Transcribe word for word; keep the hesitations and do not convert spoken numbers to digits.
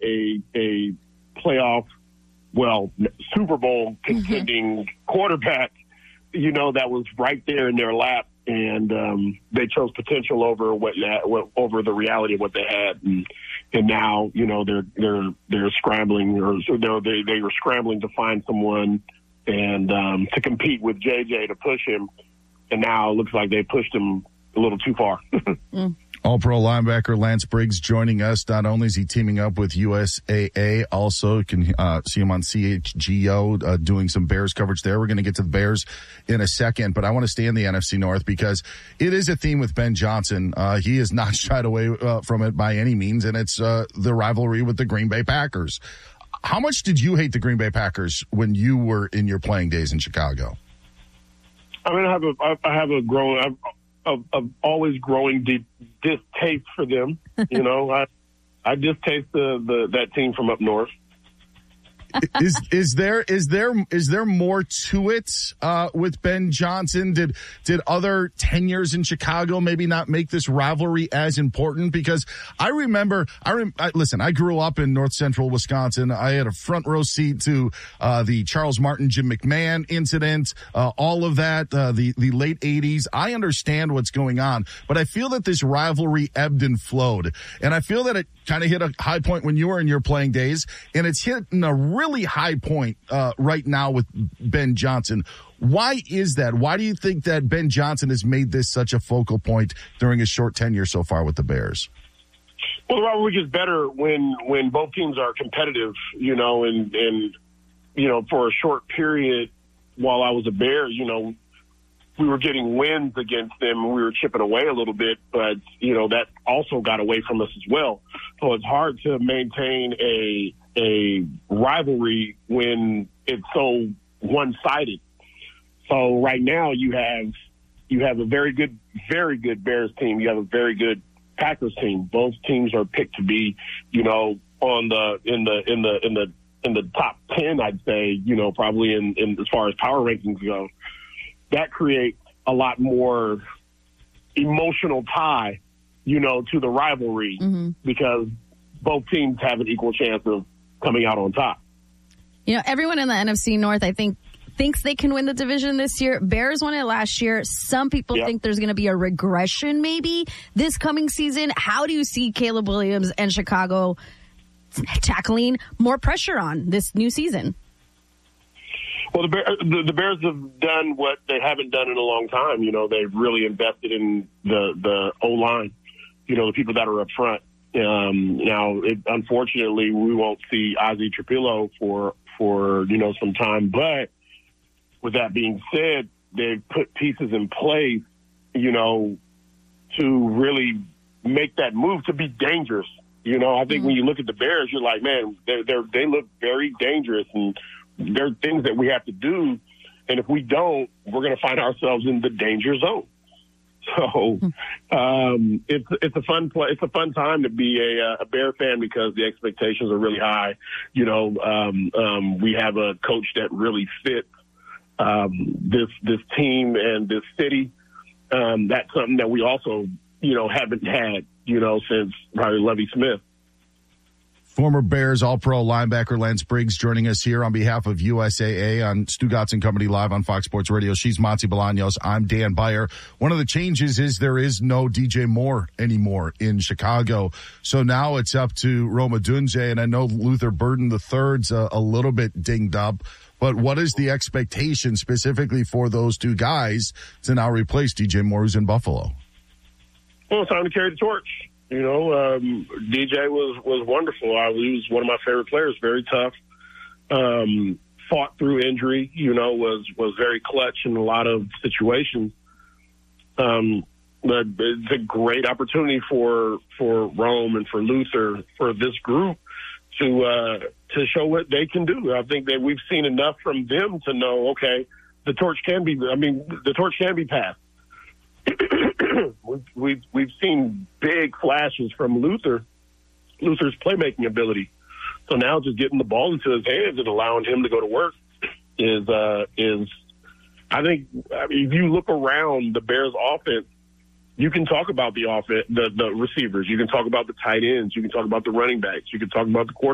a a playoff, well, Super Bowl contending mm-hmm. quarterback, you know, that was right there in their lap, and um, they chose potential over what, what over the reality of what they had, and, and now you know they're they're they're scrambling, or they're, they they were scrambling to find someone and um, to compete with J J to push him, and now it looks like they pushed him a little too far. mm. All-Pro linebacker Lance Briggs joining us. Not only is he teaming up with U S A A, also you can uh, see him on C H G O uh, doing some Bears coverage there. We're going to get to the Bears in a second, but I want to stay in the N F C North because it is a theme with Ben Johnson. Uh, he has not shied away uh, from it by any means, and it's uh, the rivalry with the Green Bay Packers. How much did you hate the Green Bay Packers when you were in your playing days in Chicago? I mean, I have a, I have a growing, I've, Of, of always growing di- distaste for them. You know, I I distaste the, the that team from up north. is is there is there is there more to it uh, with Ben Johnson? Did did other tenures in Chicago maybe not make this rivalry as important? Because I remember, I, rem, I listen. I grew up in North Central Wisconsin. I had a front row seat to uh, the Charles Martin, Jim McMahon incident, uh, all of that, uh, the the late eighties. I understand what's going on, but I feel that this rivalry ebbed and flowed, and I feel that it kind of hit a high point when you were in your playing days, and it's hitting a really high point uh, right now with Ben Johnson. Why is that? Why do you think that Ben Johnson has made this such a focal point during his short tenure so far with the Bears? Well, the rivalry gets better when when both teams are competitive, you know, and, and you know, for a short period while I was a Bear, you know, we were getting wins against them and we were chipping away a little bit, but, you know, that also got away from us as well. So it's hard to maintain a a rivalry when it's so one-sided. So right now you have you have a very good, very good Bears team. You have a very good Packers team. Both teams are picked to be, you know, on the in the in the in the in the top ten, I'd say, you know, probably in, in as far as power rankings go. That creates a lot more emotional tie, you know, to the rivalry mm-hmm. because both teams have an equal chance of coming out on top. You know, everyone in the N F C North, I think, thinks they can win the division this year. Bears won it last year. Some people yep. think there's going to be a regression maybe this coming season. How do you see Caleb Williams and Chicago tackling more pressure on this new season? Well, the, Bear, the, the Bears have done what they haven't done in a long time. You know, they've really invested in the, the O-line, you know, the people that are up front. Um, now, it, unfortunately, we won't see Ozzie Trapilo for, for, you know, some time. But with that being said, they've put pieces in place, you know, to really make that move to be dangerous. You know, I think mm-hmm. when you look at the Bears, you're like, man, they're, they're, they look very dangerous, and there are things that we have to do, and if we don't, we're going to find ourselves in the danger zone. So um, it's it's a fun play. It's a fun time to be a, a Bear fan because the expectations are really high. You know, um, um, we have a coach that really fits um, this this team and this city. Um, that's something that we also, you know, haven't had, you know, since probably Lovie Smith. Former Bears All-Pro linebacker Lance Briggs joining us here on behalf of U S A A on Stugotz and Company live on Fox Sports Radio. She's Monty Bolaños. I'm Dan Beyer. One of the changes is there is no D J Moore anymore in Chicago. So now it's up to Rome Odunze, and I know Luther Burden the third's a, a little bit dinged up. But what is the expectation specifically for those two guys to now replace D J Moore, who's in Buffalo? Well, it's time to carry the torch. You know, um, D J was, was wonderful. I, he was one of my favorite players, very tough, um, fought through injury, you know, was, was very clutch in a lot of situations. Um, but it's a great opportunity for, for Rome and for Luther, for this group to, uh, to show what they can do. I think that we've seen enough from them to know, okay, the torch can be, I mean, the torch can be passed. we've, we've we've seen big flashes from Luther, Luther's playmaking ability. So now just getting the ball into his hands and allowing him to go to work is uh, is I think I mean, if you look around the Bears' offense, you can talk about the offense, the the receivers, you can talk about the tight ends, you can talk about the running backs, you can talk about the quarterbacks.